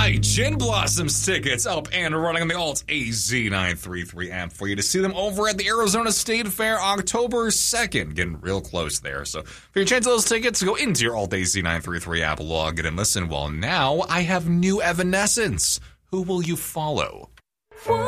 my Gin Blossoms tickets up and running on the Alt AZ933 app for you to see them over at the Arizona State Fair October 2nd. Getting real close there. So for your chance of those tickets, go into your Alt AZ933 app, log in and listen. Well, now I have new Evanescence. Who will you follow?